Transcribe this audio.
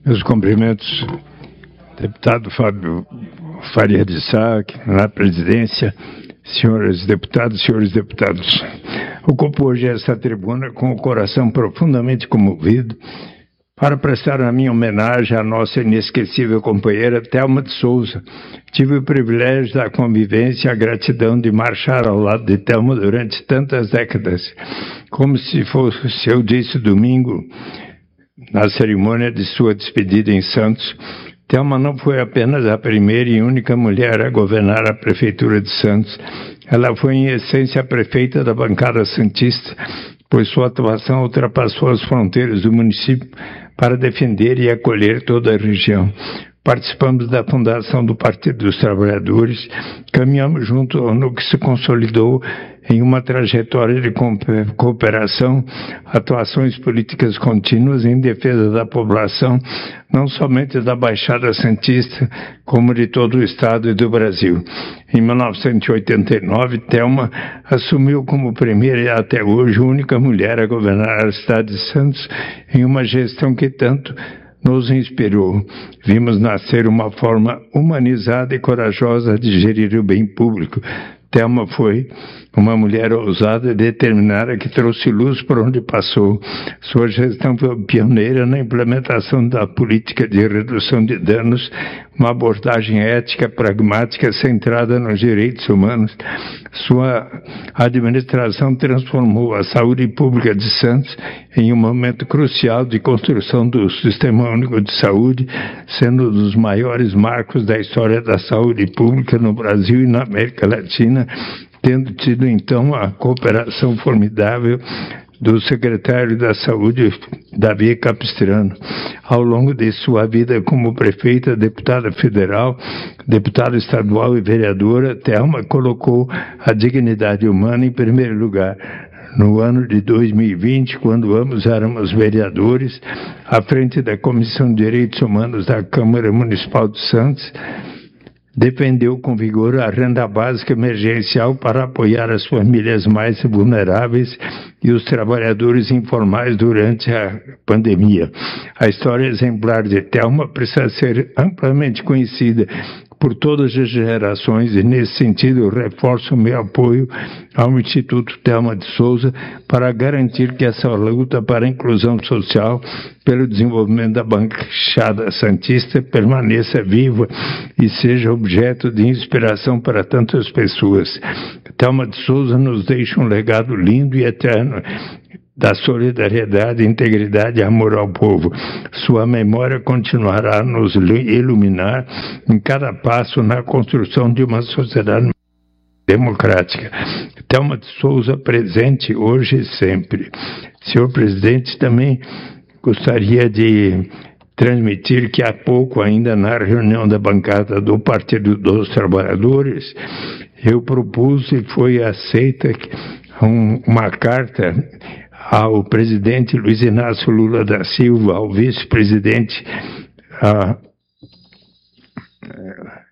Meus cumprimentos, deputado Fábio Faria de Sá, na presidência, senhores deputados. Ocupo hoje essa tribuna com o coração profundamente comovido para prestar a minha homenagem à nossa inesquecível companheira Thelma de Souza. Tive o privilégio da convivência e a gratidão de marchar ao lado de Thelma durante tantas décadas. Como se eu disse domingo, na cerimônia de sua despedida em Santos, Thelma não foi apenas a primeira e única mulher a governar a Prefeitura de Santos. Ela foi, em essência, a prefeita da bancada santista, pois sua atuação ultrapassou as fronteiras do município para defender e acolher toda a região. Participamos da fundação do Partido dos Trabalhadores, caminhamos junto no que se consolidou em uma trajetória de cooperação, atuações políticas contínuas em defesa da população, não somente da Baixada Santista, como de todo o Estado e do Brasil. Em 1989, Thelma assumiu como primeira e até hoje única mulher a governar a cidade de Santos em uma gestão que tanto nos inspirou. Vimos nascer uma forma humanizada e corajosa de gerir o bem público. Thelma foi uma mulher ousada e determinada que trouxe luz por onde passou. Sua gestão foi pioneira na implementação da política de redução de danos, uma abordagem ética, pragmática, centrada nos direitos humanos. Sua administração transformou a saúde pública de Santos em um momento crucial de construção do Sistema Único de Saúde, sendo um dos maiores marcos da história da saúde pública no Brasil e na América Latina, tendo tido então a cooperação formidável do secretário da Saúde, Davi Capistrano. Ao longo de sua vida como prefeita, deputada federal, deputada estadual e vereadora, Thelma colocou a dignidade humana em primeiro lugar. No ano de 2020, quando ambos éramos vereadores, à frente da Comissão de Direitos Humanos da Câmara Municipal de Santos, defendeu com vigor a renda básica emergencial para apoiar as famílias mais vulneráveis e os trabalhadores informais durante a pandemia. A história exemplar de Thelma precisa ser amplamente conhecida por todas as gerações e, nesse sentido, reforço o meu apoio ao Instituto Thelma de Souza para garantir que essa luta para a inclusão social, pelo desenvolvimento da Baixada Santista, permaneça viva e seja objeto de inspiração para tantas pessoas. Thelma de Souza nos deixa um legado lindo e eterno da solidariedade, integridade e amor ao povo. Sua memória continuará a nos iluminar em cada passo na construção de uma sociedade democrática. Thelma de Souza presente hoje e sempre. Senhor presidente, também gostaria de transmitir que há pouco, ainda na reunião da bancada do Partido dos Trabalhadores, eu propus e foi aceita uma carta ao presidente Luiz Inácio Lula da Silva, ao vice-presidente